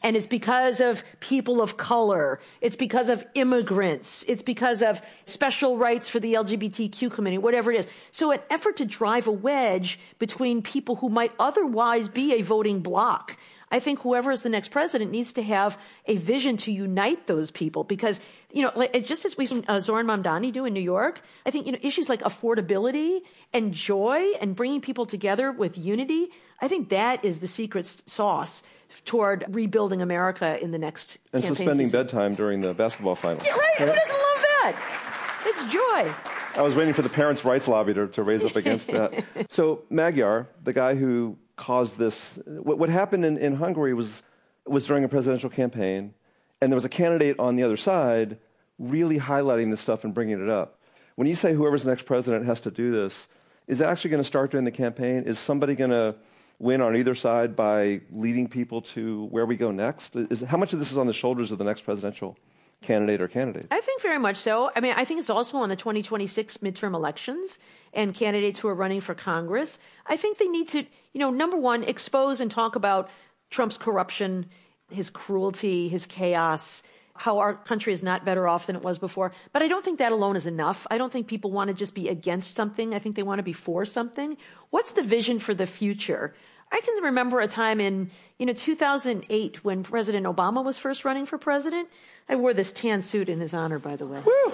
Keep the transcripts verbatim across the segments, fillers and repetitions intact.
And it's because of people of color. It's because of immigrants. It's because of special rights for the L G B T Q community, whatever it is. So an effort to drive a wedge between people who might otherwise be a voting bloc. I think whoever is the next president needs to have a vision to unite those people because, you know, like, just as we've seen uh, Zoran Mamdani do in New York, I think, you know, issues like affordability and joy and bringing people together with unity, I think that is the secret sauce toward rebuilding America in the next and campaign suspending season. bedtime during the basketball finals. Yeah, right? Who doesn't love that? It's joy. I was waiting for the parents' rights lobby to, to raise up against that. So Magyar, the guy who caused this, what, what happened in, in Hungary was was during a presidential campaign, and there was a candidate on the other side really highlighting this stuff and bringing it up. When you say whoever's the next president has to do this, is that actually going to start during the campaign? Is somebody going to win on either side by leading people to where we go next? Is, how much of this is on the shoulders of the next presidential candidate or candidate? I think very much so. I mean, I think it's also on the twenty twenty-six midterm elections and candidates who are running for Congress. I think they need to, you know, number one, expose and talk about Trump's corruption, his cruelty, his chaos, how our country is not better off than it was before. But I don't think that alone is enough. I don't think people want to just be against something. I think they want to be for something. What's the vision for the future? I can remember a time in, you know, two thousand eight when President Obama was first running for president. I wore this tan suit in his honor, by the way. Woo!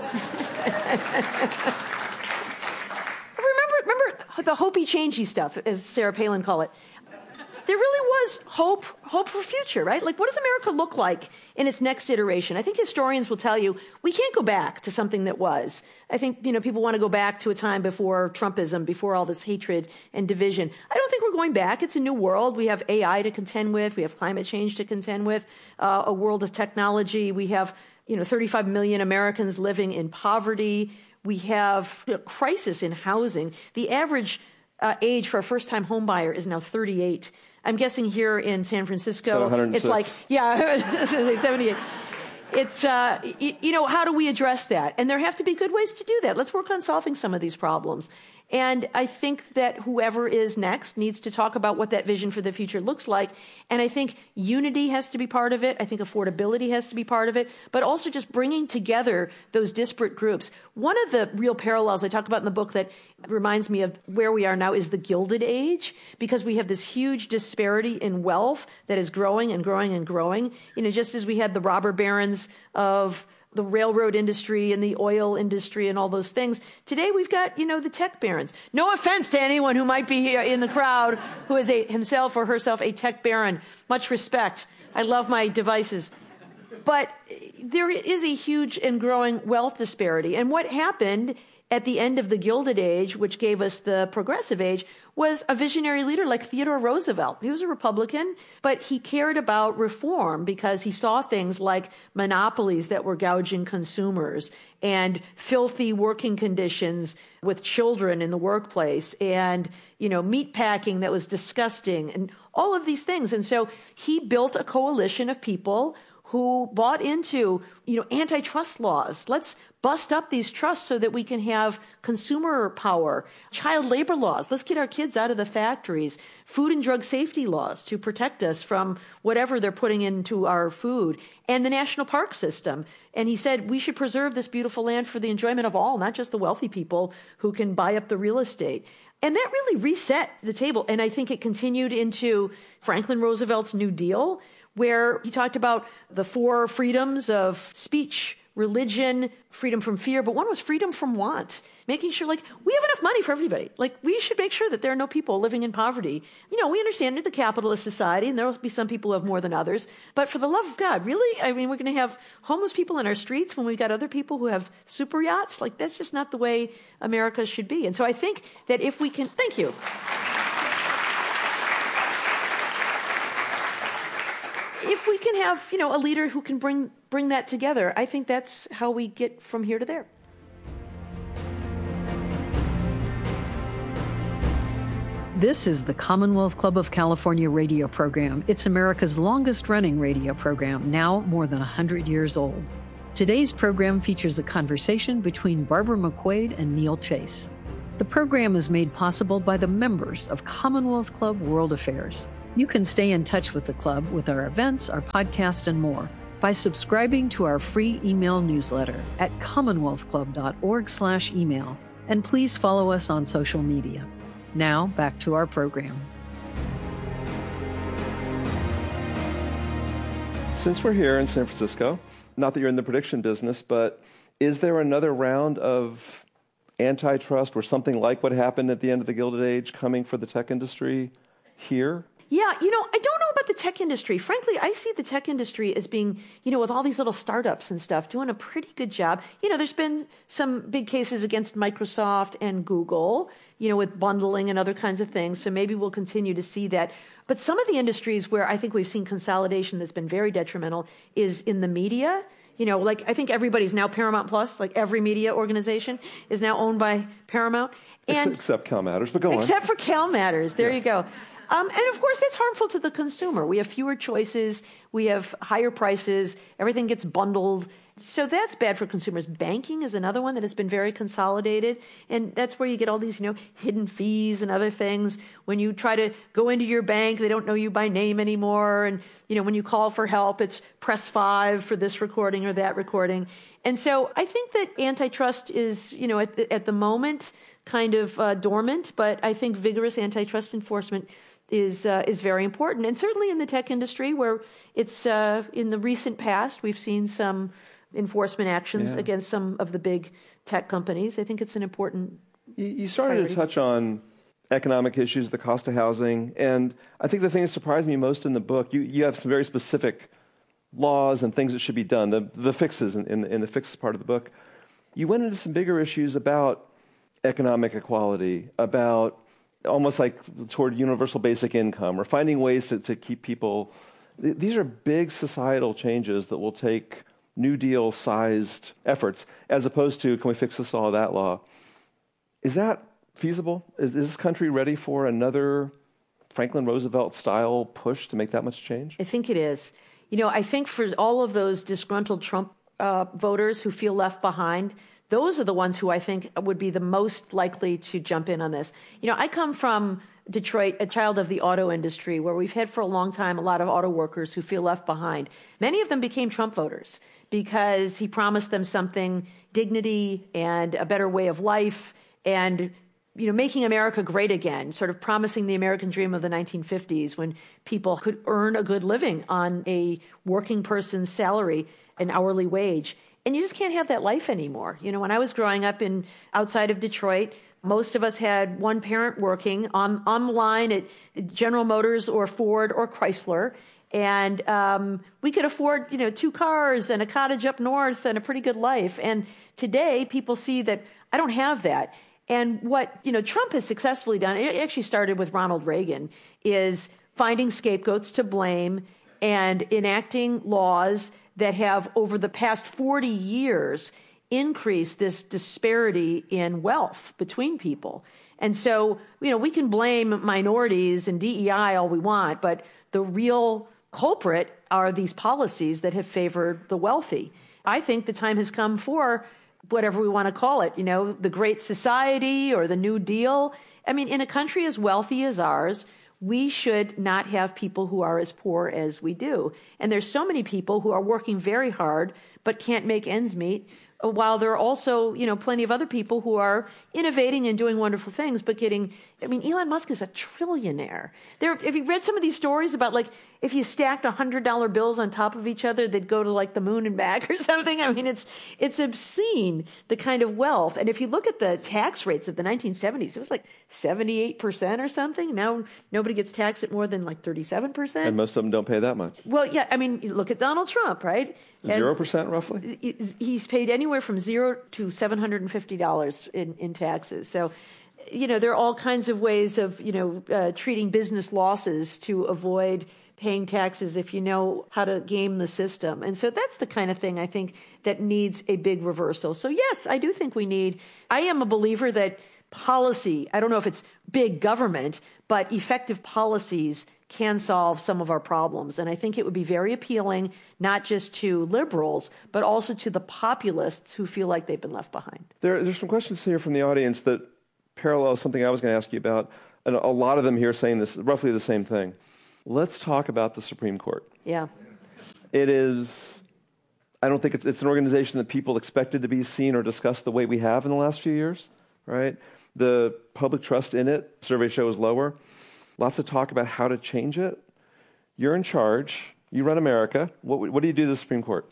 remember, remember the hopey-changey stuff, as Sarah Palin called it. There really was hope, hope for future, right? Like, what does America look like in its next iteration? I think historians will tell you we can't go back to something that was. I think, you know, people want to go back to a time before Trumpism, before all this hatred and division. I don't think we're going back. It's a new world. We have A I to contend with. We have climate change to contend with, uh, a world of technology. We have, you know, thirty-five million Americans living in poverty. We have a crisis in housing. The average uh, age for a first-time home buyer is now thirty-eight. I'm guessing here in San Francisco, it's like, yeah, seventy-eight. It's, uh, you, you know, how do we address that? And there have to be good ways to do that. Let's work on solving some of these problems. And I think that whoever is next needs to talk about what that vision for the future looks like. And I think unity has to be part of it. I think affordability has to be part of it, but also just bringing together those disparate groups. One of the real parallels I talk about in the book that reminds me of where we are now is the Gilded Age, because we have this huge disparity in wealth that is growing and growing and growing. You know, just as we had the robber barons of the railroad industry and the oil industry and all those things. Today we've got, you know, the tech barons. No offense to anyone who might be here in the crowd who is a, himself or herself a tech baron. Much respect. I love my devices. But there is a huge and growing wealth disparity. And what happened at the end of the Gilded Age, which gave us the Progressive Age, was a visionary leader like Theodore Roosevelt. He was a Republican, but he cared about reform because he saw things like monopolies that were gouging consumers and filthy working conditions with children in the workplace and, you know, meat packing that was disgusting and all of these things. And so he built a coalition of people who bought into, you know, antitrust laws. Let's bust up these trusts so that we can have consumer power, child labor laws. Let's get our kids out of the factories, food and drug safety laws to protect us from whatever they're putting into our food, and the national park system. And he said we should preserve this beautiful land for the enjoyment of all, not just the wealthy people who can buy up the real estate. And that really reset the table. And I think it continued into Franklin Roosevelt's New Deal, where he talked about the four freedoms of speech, religion, freedom from fear, but one was freedom from want. Making sure, like, we have enough money for everybody. Like, we should make sure that there are no people living in poverty. You know, we understand it's a capitalist society, and there will be some people who have more than others. But for the love of God, really? I mean, we're going to have homeless people in our streets when we've got other people who have super yachts? Like, that's just not the way America should be. And so I think that if we can... Thank you. If we can have, you know, a leader who can bring bring that together, I think that's how we get from here to there. This is the Commonwealth Club of California radio program. It's America's longest-running radio program, now more than one hundred years old. Today's program features a conversation between Barbara McQuade and Neil Chase. The program is made possible by the members of Commonwealth Club World Affairs. You can stay in touch with the club with our events, our podcast, and more by subscribing to our free email newsletter at commonwealthclub.org slash email. And please follow us on social media. Now, back to our program. Since we're here in San Francisco, not that you're in the prediction business, but is there another round of antitrust or something like what happened at the end of the Gilded Age coming for the tech industry here? Yeah, you know, I don't know about the tech industry. Frankly, I see the tech industry as being, you know, with all these little startups and stuff, doing a pretty good job. You know, there's been some big cases against Microsoft and Google, you know, with bundling and other kinds of things. So maybe we'll continue to see that. But some of the industries where I think we've seen consolidation that's been very detrimental is in the media. You know, like I think everybody's now Paramount Plus, like every media organization is now owned by Paramount. And except CalMatters, but go on. Except for CalMatters. There yes. you go. Um, and of course, that's harmful to the consumer. We have fewer choices. We have higher prices. Everything gets bundled. So that's bad for consumers. Banking is another one that has been very consolidated. And that's where you get all these, you know, hidden fees and other things. When you try to go into your bank, they don't know you by name anymore. And, you know, when you call for help, it's press five for this recording or that recording. And so I think that antitrust is, you know, at the, at the moment kind of uh, dormant. But I think vigorous antitrust enforcement is uh, is very important. And certainly in the tech industry, where it's uh, in the recent past, we've seen some enforcement actions yeah. against some of the big tech companies. I think it's an important You, you started priority. to touch on economic issues, the cost of housing, and I think the thing that surprised me most in the book, you, you have some very specific laws and things that should be done, the, the fixes in, in, in the fixes part of the book. You went into some bigger issues about economic equality, about almost like toward universal basic income, or finding ways to, to keep people. These are big societal changes that will take New Deal-sized efforts, as opposed to, can we fix this law, that law? Is that feasible? Is, is this country ready for another Franklin Roosevelt-style push to make that much change? I think it is. You know, I think for all of those disgruntled Trump uh, voters who feel left behind, those are the ones who I think would be the most likely to jump in on this. You know, I come from Detroit, a child of the auto industry, where we've had for a long time a lot of auto workers who feel left behind. Many of them became Trump voters because he promised them something, dignity and a better way of life, and you know, making America great again, sort of promising the American dream of the nineteen fifties when people could earn a good living on a working person's salary, an hourly wage. And you just can't have that life anymore. You know, when I was growing up in outside of Detroit, most of us had one parent working on, on the line at General Motors or Ford or Chrysler. And um, we could afford, you know, two cars and a cottage up north and a pretty good life. And today people see that I don't have that. And what, you know, Trump has successfully done, it actually started with Ronald Reagan, is finding scapegoats to blame and enacting laws that have, over the past forty years, increased this disparity in wealth between people. And so, you know, we can blame minorities and D E I all we want, but the real culprit are these policies that have favored the wealthy. I think the time has come for whatever we want to call it, you know, the Great Society or the New Deal. I mean, in a country as wealthy as ours, we should not have people who are as poor as we do. And there's so many people who are working very hard but can't make ends meet, while there are also, you know, plenty of other people who are innovating and doing wonderful things, but getting, I mean, Elon Musk is a trillionaire. There, have you read some of these stories about, like, if you stacked one hundred dollar bills on top of each other, they'd go to, like, the moon and back or something? I mean, it's it's obscene, the kind of wealth. And if you look at the tax rates of the nineteen seventies, it was like seventy-eight percent or something. Now nobody gets taxed at more than, like, thirty-seven percent. And most of them don't pay that much. Well, yeah, I mean, look at Donald Trump, right? Zero percent roughly? He's paid anywhere from zero to seven hundred fifty dollars in, in taxes. So, you know, there are all kinds of ways of, you know, uh, treating business losses to avoid paying taxes if you know how to game the system. And so that's the kind of thing I think that needs a big reversal. So yes, I do think we need, I am a believer that policy, I don't know if it's big government, but effective policies can solve some of our problems. And I think it would be very appealing, not just to liberals, but also to the populists who feel like they've been left behind. There, there's some questions here from the audience that parallel something I was going to ask you about, and a lot of them here saying this, roughly the same thing. Let's talk about the Supreme Court. Yeah. It is, I don't think it's, it's an organization that people expected to be seen or discussed the way we have in the last few years, right? The public trust in it, survey show, is lower. Lots of talk about how to change it. You're in charge. You run America. What, what do you do to the Supreme Court?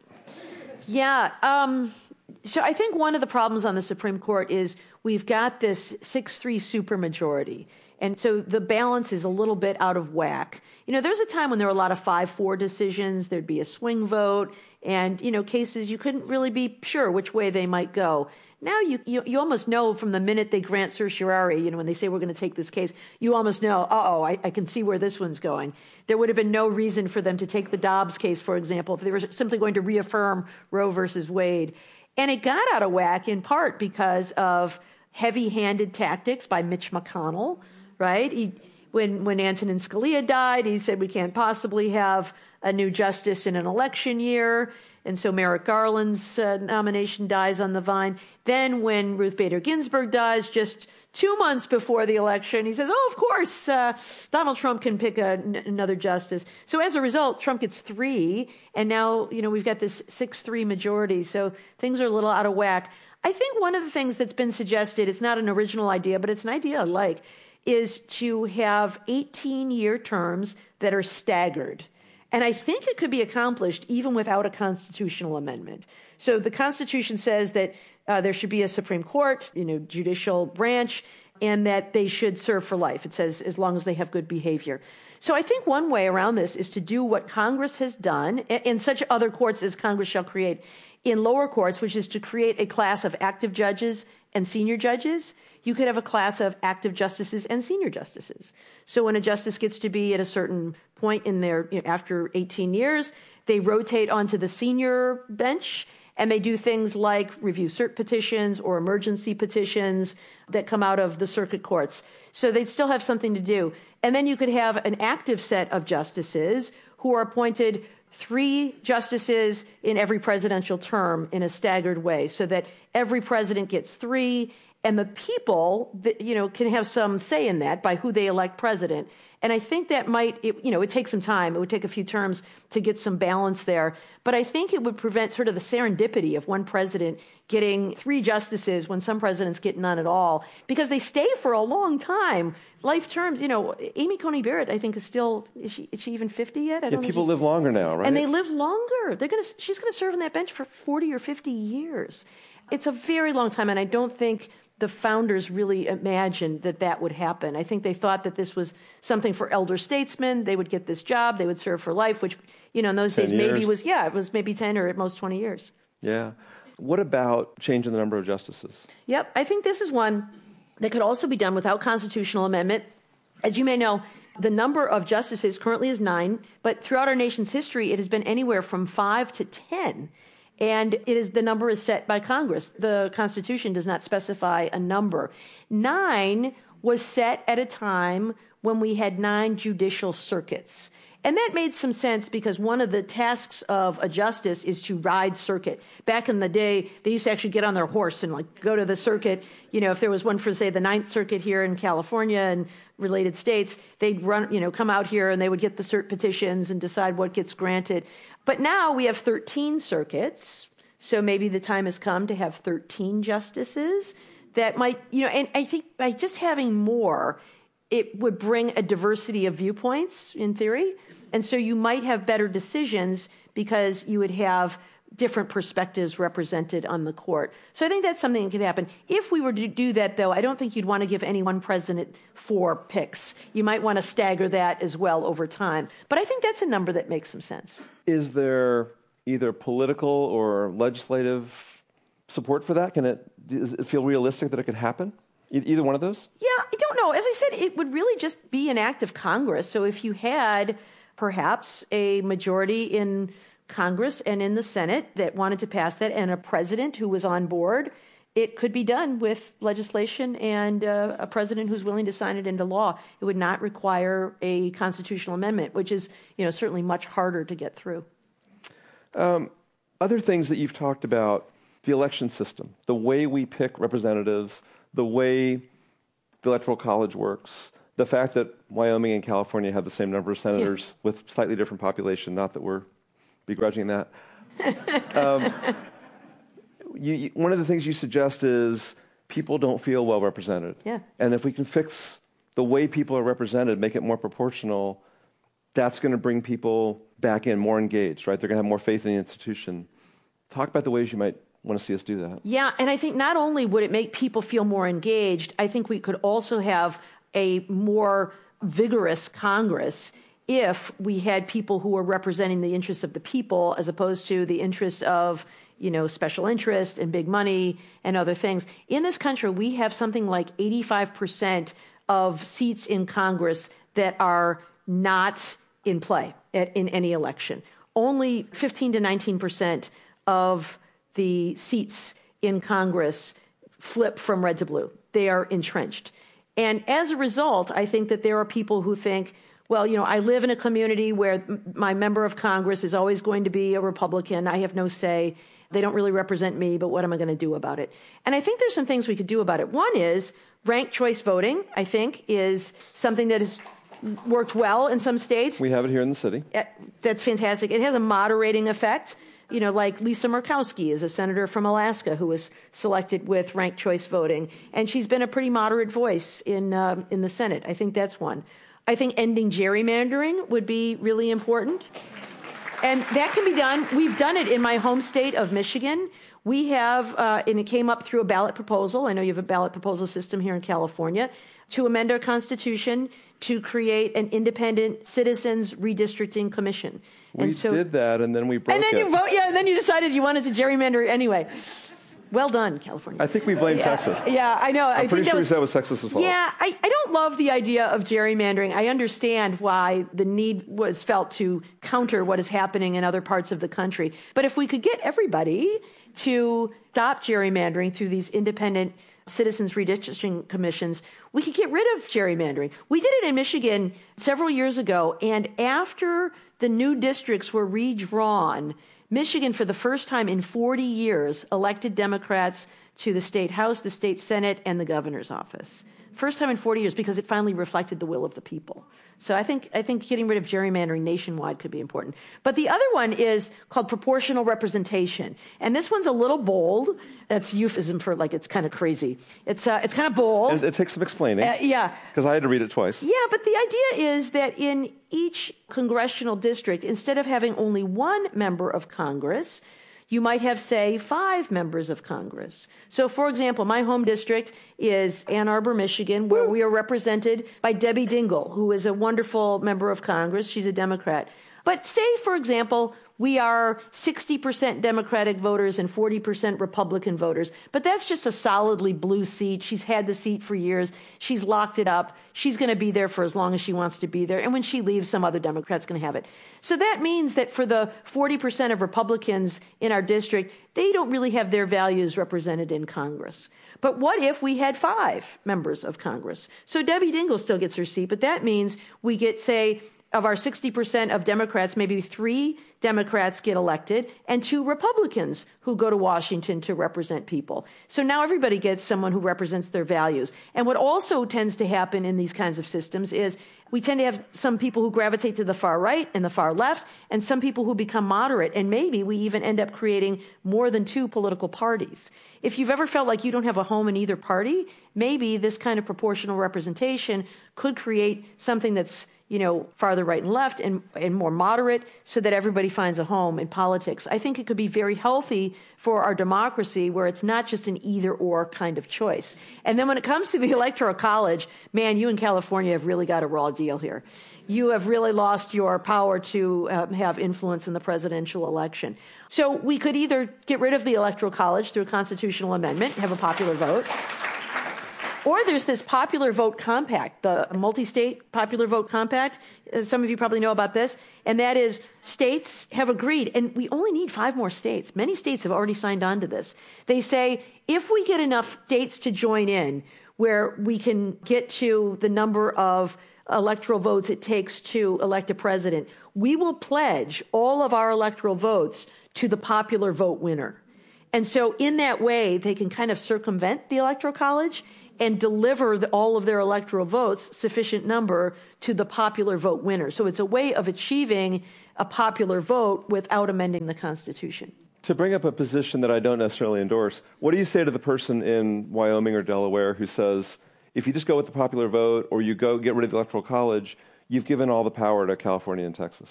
Yeah. Um, so I think one of the problems on the Supreme Court is we've got this six three supermajority. And so the balance is a little bit out of whack. You know, there was a time when there were a lot of five four decisions. There'd be a swing vote and, you know, cases you couldn't really be sure which way they might go. Now you, you you almost know from the minute they grant certiorari, you know, when they say we're going to take this case, you almost know, uh-oh, I, I can see where this one's going. There would have been no reason for them to take the Dobbs case, for example, if they were simply going to reaffirm Roe versus Wade. And it got out of whack in part because of heavy-handed tactics by Mitch McConnell, right? He, when, when Antonin Scalia died, he said we can't possibly have a new justice in an election year. And so Merrick Garland's uh, nomination dies on the vine. Then when Ruth Bader Ginsburg dies, just two months before the election, he says, oh, of course, uh, Donald Trump can pick a, n- another justice. So as a result, Trump gets three. And now, you know, we've got this six three majority. So things are a little out of whack. I think one of the things that's been suggested, it's not an original idea, but it's an idea I like, is to have eighteen-year terms that are staggered. And I think it could be accomplished even without a constitutional amendment. So the Constitution says that uh, there should be a Supreme Court, you know, judicial branch, and that they should serve for life. It says as long as they have good behavior. So I think one way around this is to do what Congress has done, in such other courts as Congress shall create, in lower courts, which is to create a class of active judges and senior judges. You could have a class of active justices and senior justices. So when a justice gets to be at a certain point in their, you know, after eighteen years, they rotate onto the senior bench and they do things like review cert petitions or emergency petitions that come out of the circuit courts. So they'd still have something to do. And then you could have an active set of justices who are appointed three justices in every presidential term in a staggered way so that every president gets three. And the people, you know, can have some say in that by who they elect president. And I think that might, it, you know, it would take some time. It would take a few terms to get some balance there. But I think it would prevent sort of the serendipity of one president getting three justices when some presidents get none at all, because they stay for a long time. Life terms, you know, Amy Coney Barrett, I think, is still, is she, is she even fifty yet? I yeah, don't people know live longer now, right? And they live longer. They're gonna, she's going to serve on that bench for forty or fifty years. It's a very long time, and I don't think the founders really imagined that that would happen. I think they thought that this was something for elder statesmen. They would get this job. They would serve for life, which, you know, in those days years. maybe was, yeah, it was maybe ten or at most twenty years. Yeah. What about changing the number of justices? Yep. I think this is one that could also be done without constitutional amendment. As you may know, the number of justices currently is nine, but throughout our nation's history, it has been anywhere from five to ten. And it is the number is set by Congress. The Constitution does not specify a number. Nine was set at a time when we had nine judicial circuits. And that made some sense because one of the tasks of a justice is to ride circuit. Back in the day, they used to actually get on their horse and like go to the circuit. You know, if there was one for, say, the Ninth Circuit here in California and related states, they'd run, you know, come out here and they would get the cert petitions and decide what gets granted. But now we have thirteen circuits, so maybe the time has come to have thirteen justices that might, you know, and I think by just having more, it would bring a diversity of viewpoints in theory. And so you might have better decisions because you would have different perspectives represented on the court. So I think that's something that could happen. If we were to do that, though, I don't think you'd want to give any one president four picks. You might want to stagger that as well over time. But I think that's a number that makes some sense. Is there either political or legislative support for that? Can it, does it feel realistic that it could happen? E- either one of those? Yeah, I don't know. As I said, it would really just be an act of Congress. So if you had perhaps a majority in Congress and in the Senate that wanted to pass that and a president who was on board, it could be done with legislation and uh, a president who's willing to sign it into law. It would not require a constitutional amendment, which is, you know, certainly much harder to get through. Um, other things that you've talked about, the election system, the way we pick representatives, the way the Electoral College works, the fact that Wyoming and California have the same number of senators yeah. with slightly different population, not that we're begrudging that. um, you, you, one of the things you suggest is people don't feel well represented. Yeah. And if we can fix the way people are represented, make it more proportional, that's going to bring people back in more engaged, right? They're going to have more faith in the institution. Talk about the ways you might want to see us do that. Yeah, and I think not only would it make people feel more engaged, I think we could also have a more vigorous Congress if we had people who were representing the interests of the people as opposed to the interests of, you know, special interest and big money and other things. In this country, we have something like eighty-five percent of seats in Congress that are not in play at, in any election. Only fifteen to nineteen percent of the seats in Congress flip from red to blue. They are entrenched. And as a result, I think that there are people who think, well, you know, I live in a community where my member of Congress is always going to be a Republican. I have no say. They don't really represent me, but what am I going to do about it? And I think there's some things we could do about it. One is ranked choice voting, I think, is something that has worked well in some states. We have it here in the city. That's fantastic. It has a moderating effect. You know, like Lisa Murkowski is a senator from Alaska who was selected with ranked choice voting, and she's been a pretty moderate voice in uh, in the Senate. I think that's one. I think ending gerrymandering would be really important, and that can be done. We've done it in my home state of Michigan. We have, uh, and it came up through a ballot proposal. I know you have a ballot proposal system here in California to amend our Constitution to create an independent citizens redistricting commission. We and so, did that, and then we broke it. And then it. you vote, yeah, and then you decided you wanted to gerrymander anyway. Well done, California. I think we blame yeah, Texas. Yeah, I know. I'm I pretty think sure that was, we said it was Texas's fault. Yeah, I, I don't love the idea of gerrymandering. I understand why the need was felt to counter what is happening in other parts of the country. But if we could get everybody to stop gerrymandering through these independent citizens redistricting commissions, we could get rid of gerrymandering. We did it in Michigan several years ago, and after the new districts were redrawn, Michigan, for the first time in forty years, elected Democrats to the state house, the state senate, and the governor's office. First time in forty years, because it finally reflected the will of the people. So I think I think getting rid of gerrymandering nationwide could be important. But the other one is called proportional representation, and this one's a little bold. That's euphemism for like it's kind of crazy. It's uh, it's kind of bold. It, it takes some explaining. Uh, yeah. Because I had to read it twice. Yeah, but the idea is that in each congressional district, instead of having only one member of Congress, you might have, say, five members of Congress. So, for example, my home district is Ann Arbor, Michigan, where we are represented by Debbie Dingell, who is a wonderful member of Congress. She's a Democrat. But say, for example, we are sixty percent Democratic voters and forty percent Republican voters. But that's just a solidly blue seat. She's had the seat for years. She's locked it up. She's going to be there for as long as she wants to be there. And when she leaves, some other Democrat's going to have it. So that means that for the forty percent of Republicans in our district, they don't really have their values represented in Congress. But what if we had five members of Congress? So Debbie Dingell still gets her seat, but that means we get, say, of our sixty percent of Democrats, maybe three Democrats get elected and two Republicans who go to Washington to represent people. So now everybody gets someone who represents their values. And what also tends to happen in these kinds of systems is we tend to have some people who gravitate to the far right and the far left, and some people who become moderate. And maybe we even end up creating more than two political parties. If you've ever felt like you don't have a home in either party, maybe this kind of proportional representation could create something that's, you know, farther right and left and, and more moderate so that everybody finds a home in politics. I think it could be very healthy for our democracy where it's not just an either or kind of choice. And then when it comes to the Electoral College, man, you in California have really got a raw deal here. You have really lost your power to uh, have influence in the presidential election. So we could either get rid of the Electoral College through a constitutional amendment, have a popular vote, or there's this popular vote compact, the multi-state popular vote compact. Some of you probably know about this. And that is states have agreed, and we only need five more states. Many states have already signed on to this. They say if we get enough states to join in where we can get to the number of electoral votes it takes to elect a president, we will pledge all of our electoral votes to the popular vote winner. And so in that way, they can kind of circumvent the Electoral College and deliver the, all of their electoral votes, sufficient number, to the popular vote winner. So it's a way of achieving a popular vote without amending the Constitution. To bring up a position that I don't necessarily endorse, what do you say to the person in Wyoming or Delaware who says, if you just go with the popular vote or you go get rid of the Electoral College, you've given all the power to California and Texas?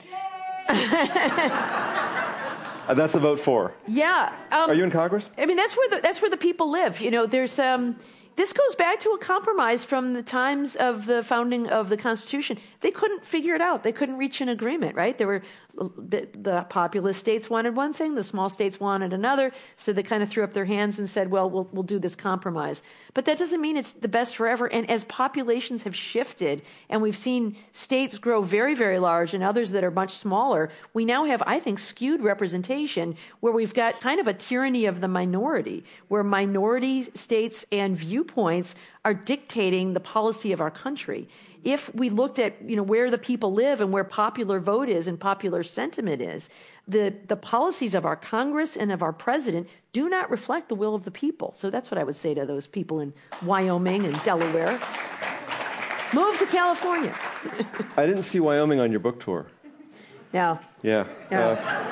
uh, that's a vote for. Yeah. Um, Are you in Congress? I mean, that's where the, that's where the people live. You know, there's um, this goes back to a compromise from the times of the founding of the Constitution. They couldn't figure it out. They couldn't reach an agreement, right? There were the, the populous states wanted one thing, the small states wanted another, so they kind of threw up their hands and said, well, we'll we'll do this compromise. But that doesn't mean it's the best forever. And as populations have shifted, and we've seen states grow very, very large and others that are much smaller, we now have, I think, skewed representation where we've got kind of a tyranny of the minority, where minority states and viewpoints are dictating the policy of our country. If we looked at, you know, where the people live and where popular vote is and popular sentiment is, the, the policies of our Congress and of our president do not reflect the will of the people. So that's what I would say to those people in Wyoming and Delaware. Move to California. I didn't see Wyoming on your book tour. No. Yeah. No.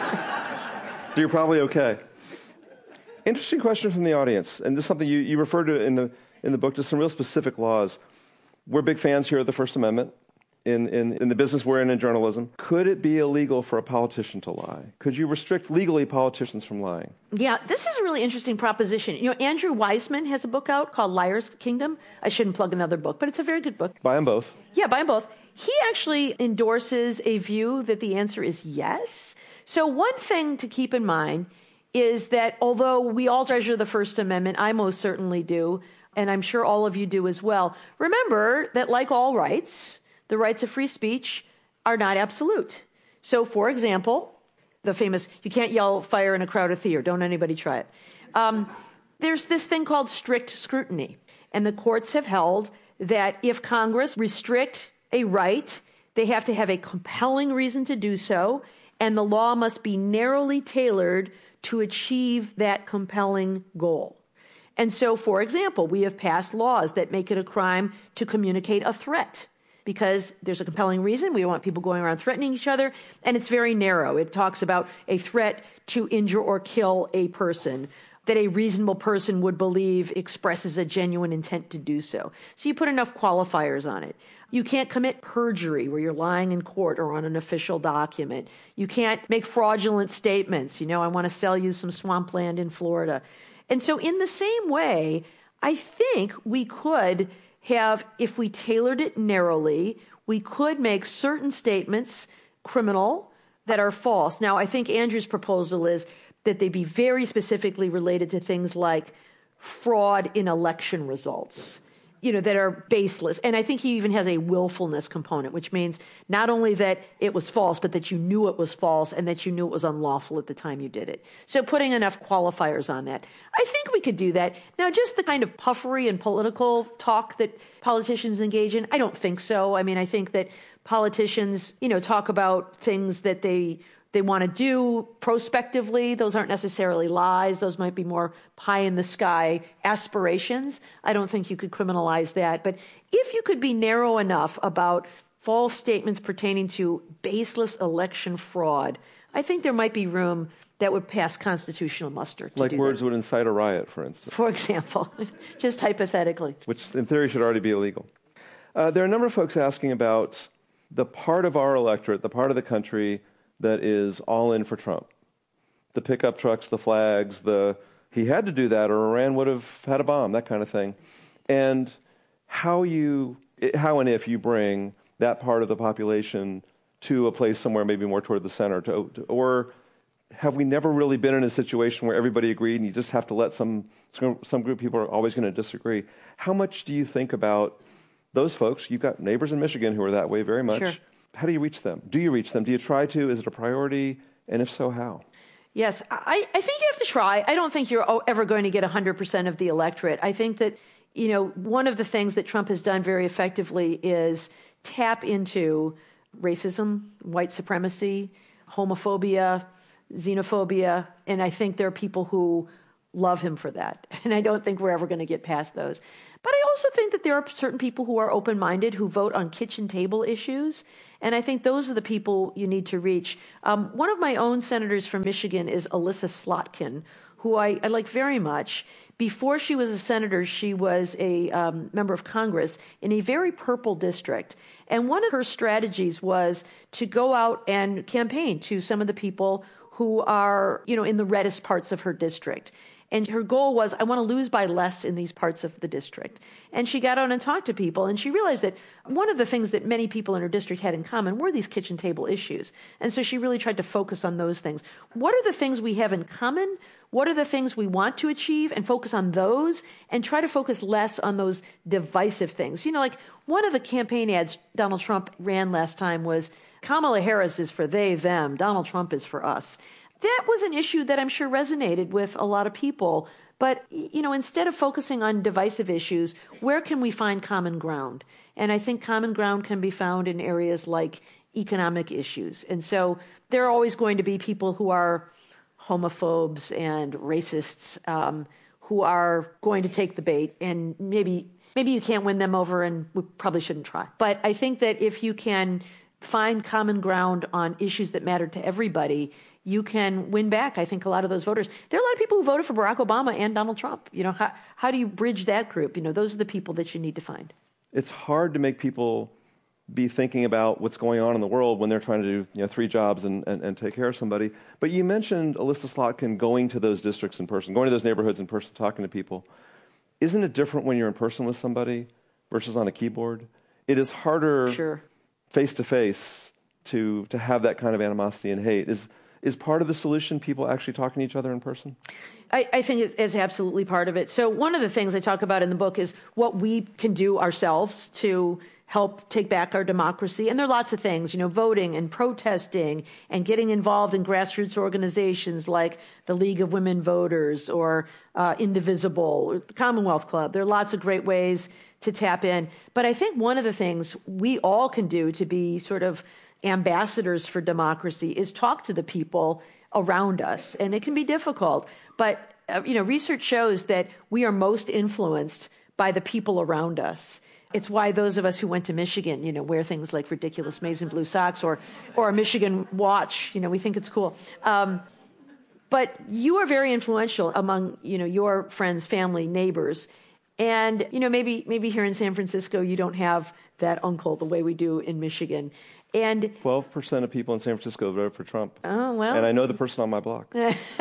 Uh, you're probably okay. Interesting question from the audience, and this is something you, you referred to in the in the book, to some real specific laws. We're big fans here of the First Amendment in, in, in the business we're in in journalism. Could it be illegal for a politician to lie? Could you restrict legally politicians from lying? Yeah, this is a really interesting proposition. You know, Andrew Weissman has a book out called Liar's Kingdom. I shouldn't plug another book, but it's a very good book. Buy them both. Yeah, buy them both. He actually endorses a view that the answer is yes. So one thing to keep in mind is that although we all treasure the First Amendment, I most certainly do, and I'm sure all of you do as well, remember that like all rights, the rights of free speech are not absolute. So, for example, the famous, you can't yell fire in a crowded theater, don't anybody try it. Um, there's this thing called strict scrutiny, and the courts have held that if Congress restrict a right, they have to have a compelling reason to do so, and the law must be narrowly tailored to achieve that compelling goal. And so, for example, we have passed laws that make it a crime to communicate a threat because there's a compelling reason. We don't want people going around threatening each other, and it's very narrow. It talks about a threat to injure or kill a person that a reasonable person would believe expresses a genuine intent to do so. So you put enough qualifiers on it. You can't commit perjury where you're lying in court or on an official document. You can't make fraudulent statements. You know, I want to sell you some swampland in Florida. And so in the same way, I think we could have, if we tailored it narrowly, we could make certain statements criminal that are false. Now, I think Andrew's proposal is that they be very specifically related to things like fraud in election results, you know, that are baseless. And I think he even has a willfulness component, which means not only that it was false, but that you knew it was false and that you knew it was unlawful at the time you did it. So putting enough qualifiers on that. I think we could do that. Now, just the kind of puffery and political talk that politicians engage in, I don't think so. I mean, I think that politicians, you know, talk about things that they they want to do prospectively. Those aren't necessarily lies. Those might be more pie-in-the-sky aspirations. I don't think you could criminalize that. But if you could be narrow enough about false statements pertaining to baseless election fraud, I think there might be room that would pass constitutional muster. To like do words that. would incite a riot, for instance. For example, just hypothetically. Which in theory should already be illegal. Uh, there are a number of folks asking about the part of our electorate, the part of the country that is all in for Trump. The pickup trucks, the flags, the he had to do that or Iran would have had a bomb, that kind of thing. And how you, how and if you bring that part of the population to a place somewhere maybe more toward the center, to, to, or have we never really been in a situation where everybody agreed and you just have to let some, some, some group of people are always going to disagree? How much do you think about those folks? You've got neighbors in Michigan who are that way very much. Sure. How do you reach them? Do you reach them? Do you try to? Is it a priority? And if so, how? Yes, I, I think you have to try. I don't think you're ever going to get one hundred percent of the electorate. I think that, you know, one of the things that Trump has done very effectively is tap into racism, white supremacy, homophobia, xenophobia, and I think there are people who love him for that. And I don't think we're ever going to get past those. But I also think that there are certain people who are open-minded who vote on kitchen table issues. And I think those are the people you need to reach. Um, one of my own senators from Michigan is Elissa Slotkin, who I, I like very much. Before she was a senator, she was a um, member of Congress in a very purple district. And one of her strategies was to go out and campaign to some of the people who are, you know, in the reddest parts of her district. And her goal was, I want to lose by less in these parts of the district. And she got out and talked to people, and she realized that one of the things that many people in her district had in common were these kitchen table issues. And so she really tried to focus on those things. What are the things we have in common? What are the things we want to achieve? And focus on those, and try to focus less on those divisive things. You know, like one of the campaign ads Donald Trump ran last time was, Kamala Harris is for they, them. Donald Trump is for us. That was an issue that I'm sure resonated with a lot of people. But, you know, instead of focusing on divisive issues, where can we find common ground? And I think common ground can be found in areas like economic issues. And so there are always going to be people who are homophobes and racists um, who are going to take the bait. And maybe maybe you can't win them over, and we probably shouldn't try. But I think that if you can find common ground on issues that matter to everybody, you can win back, I think, a lot of those voters. There are a lot of people who voted for Barack Obama and Donald Trump. You know, how, how do you bridge that group? You know, those are the people that you need to find. It's hard to make people be thinking about what's going on in the world when they're trying to do, you know, three jobs and, and, and take care of somebody. But you mentioned Elissa Slotkin going to those districts in person, going to those neighborhoods in person, talking to people. Isn't it different when you're in person with somebody versus on a keyboard? It is harder Sure. face-to-face to to have that kind of animosity and hate. Is Is part of the solution people actually talking to each other in person? I, I think it's absolutely part of it. So one of the things I talk about in the book is what we can do ourselves to help take back our democracy. And there are lots of things, you know, voting and protesting and getting involved in grassroots organizations like the League of Women Voters or uh, Indivisible or the Commonwealth Club. There are lots of great ways to tap in. But I think one of the things we all can do to be sort of ambassadors for democracy is talk to the people around us. And it can be difficult, but uh, you know, research shows that we are most influenced by the people around us. It's why those of us who went to Michigan, you know, wear things like ridiculous maize and blue socks or or a Michigan watch. You know, we think it's cool. Um, but you are very influential among, you know, your friends, family, neighbors. And, you know, maybe maybe here in San Francisco, you don't have that uncle the way we do in Michigan. And twelve percent of people in San Francisco voted for Trump. Oh, well. And I know the person on my block.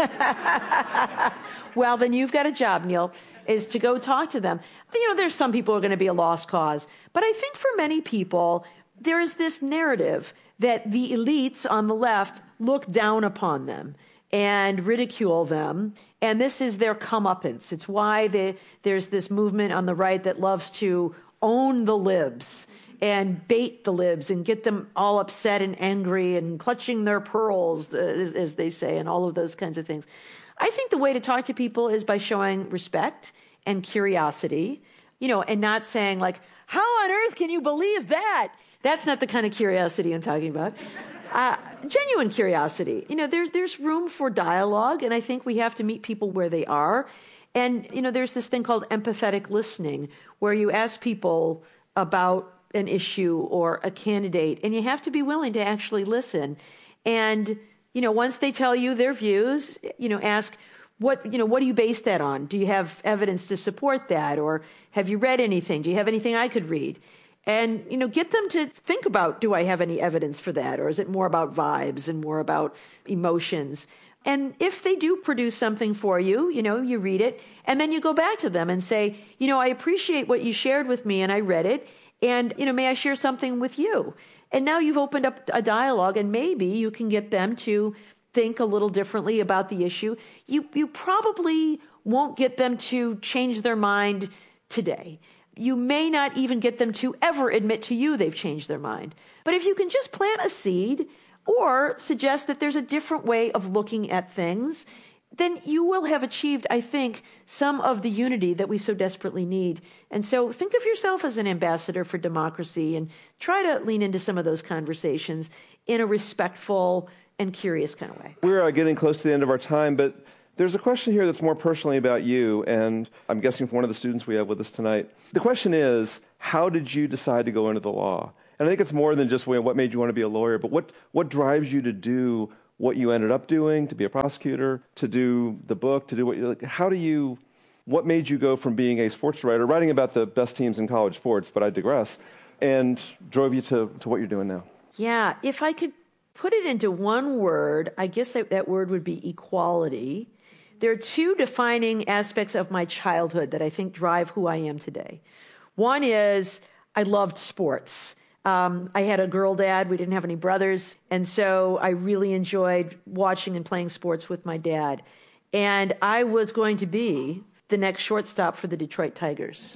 Well, then you've got a job, Neil, is to go talk to them. You know, there's some people who are going to be a lost cause. But I think for many people, there is this narrative that the elites on the left look down upon them and ridicule them. And this is their comeuppance. It's why they, there's this movement on the right that loves to own the libs and bait the libs and get them all upset and angry and clutching their pearls, as, as they say, and all of those kinds of things. I think the way to talk to people is by showing respect and curiosity, you know, and not saying like, how on earth can you believe that? That's not the kind of curiosity I'm talking about. Uh, genuine curiosity. You know, there, there's room for dialogue, and I think we have to meet people where they are. And, you know, there's this thing called empathetic listening, where you ask people about an issue or a candidate, and you have to be willing to actually listen. And, you know, once they tell you their views, you know, ask, what, you know, what do you base that on? Do you have evidence to support that? Or have you read anything? Do you have anything I could read? And, you know, get them to think about, do I have any evidence for that? Or is it more about vibes and more about emotions? And if they do produce something for you, you know, you read it, and then you go back to them and say, you know, I appreciate what you shared with me, and I read it, and, you know, may I share something with you? And now you've opened up a dialogue, and maybe you can get them to think a little differently about the issue. You you probably won't get them to change their mind today. You may not even get them to ever admit to you they've changed their mind. But if you can just plant a seed or suggest that there's a different way of looking at things, then you will have achieved, I think, some of the unity that we so desperately need. And so think of yourself as an ambassador for democracy and try to lean into some of those conversations in a respectful and curious kind of way. We're uh, getting close to the end of our time, but There's a question here that's more personally about you, and I'm guessing from one of the students we have with us tonight. The question is, how did you decide to go into the law? And I think it's more than just well, what made you want to be a lawyer, but what, what drives you to do what you ended up doing, to be a prosecutor, to do the book, to do what you like. How do you, what made you go from being a sports writer, writing about the best teams in college sports, but I digress, and drove you to, to what you're doing now? Yeah, if I could put it into one word, I guess that, that word would be equality. There are two defining aspects of my childhood that I think drive who I am today. One is I loved sports. Um, I had a girl dad. We didn't have any brothers. And so I really enjoyed watching and playing sports with my dad. And I was going to be the next shortstop for the Detroit Tigers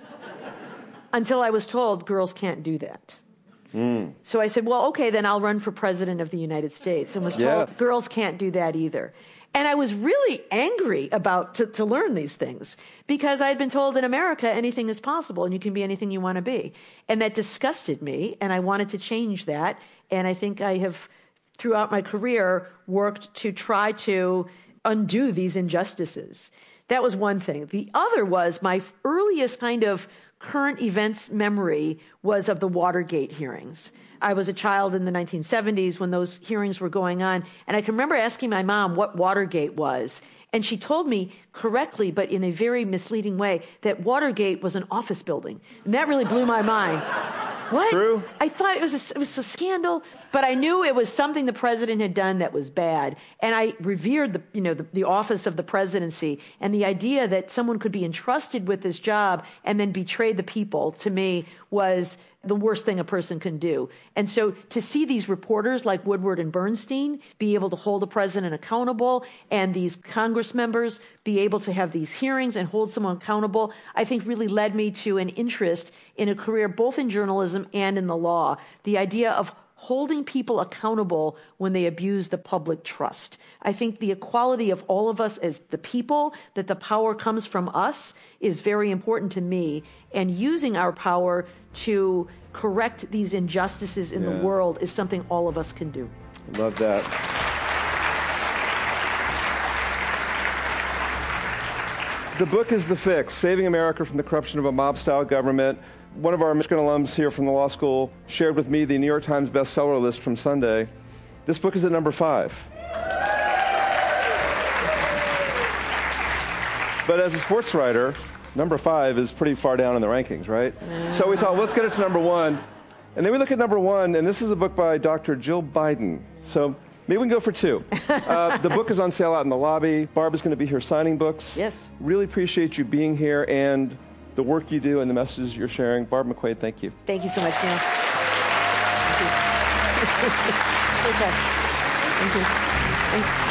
until I was told girls can't do that. Mm. So I said, well, okay, then I'll run for president of the United States, and was told yes. girls can't do that either. And I was really angry about to, to learn these things because I had been told in America anything is possible and you can be anything you want to be. And that disgusted me, and I wanted to change that. And I think I have, throughout my career, worked to try to undo these injustices. That was one thing. The other was my earliest kind of current events memory was of the Watergate hearings. I was a child in the nineteen seventies when those hearings were going on, and I can remember asking my mom what Watergate was. And she told me correctly, but in a very misleading way, that Watergate was an office building. And that really blew my mind. What? True. I thought it was a, it was a scandal, but I knew it was something the president had done that was bad. And I revered the, you know, the, the office of the presidency, and the idea that someone could be entrusted with this job and then betray the people, to me, was the worst thing a person can do. And so to see these reporters like Woodward and Bernstein be able to hold the president accountable, and these Congress members be able to have these hearings and hold someone accountable, I think really led me to an interest in a career both in journalism and in the law. The idea of holding people accountable when they abuse the public trust. I think the equality of all of us as the people, that the power comes from us, is very important to me. And using our power to correct these injustices in yeah. the world is something all of us can do. Love that. The book is The Fix, Saving America from the Corruption of a Mob-Style Government. One of our Michigan alums here from the law school shared with me the New York Times bestseller list from Sunday. This book is at number five. But as a sports writer, number five is pretty far down in the rankings, right? So we thought, let's get it to number one. And then we look at number one, and this is a book by Doctor Jill Biden. So maybe we can go for two. Uh, the book is on sale out in the lobby. Barb is going to be here signing books. Yes. Really appreciate you being here and the work you do and the messages you're sharing. Barb McQuade, thank you. Thank you so much, Neil. Thank you. Okay. Thank you. Thanks.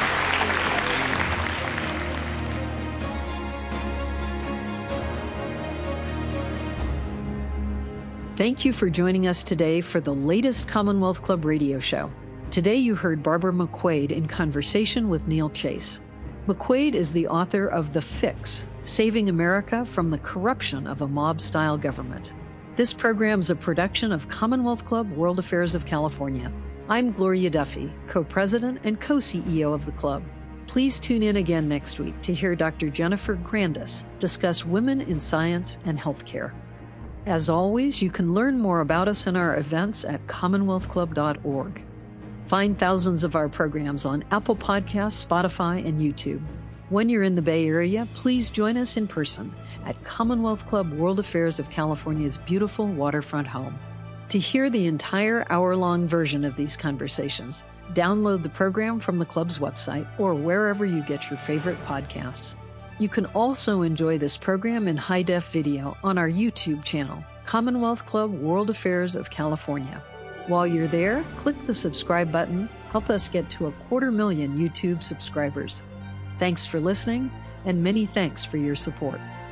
Thank you for joining us today for the latest Commonwealth Club radio show. Today you heard Barbara McQuade in conversation with Neil Chase. McQuade is the author of The Fix, Saving America from the Corruption of a Mob-Style Government. This program is a production of Commonwealth Club World Affairs of California. I'm Gloria Duffy, co-president and co-C E O of the club. Please tune in again next week to hear Doctor Jennifer Grandis discuss women in science and healthcare. As always, you can learn more about us and our events at commonwealth club dot org. Find thousands of our programs on Apple Podcasts, Spotify, and YouTube. When you're in the Bay Area, please join us in person at Commonwealth Club World Affairs of California's beautiful waterfront home. To hear the entire hour-long version of these conversations, download the program from the club's website or wherever you get your favorite podcasts. You can also enjoy this program in high-def video on our YouTube channel, Commonwealth Club World Affairs of California. While you're there, click the subscribe button. Help us get to a quarter million YouTube subscribers. Thanks for listening, and many thanks for your support.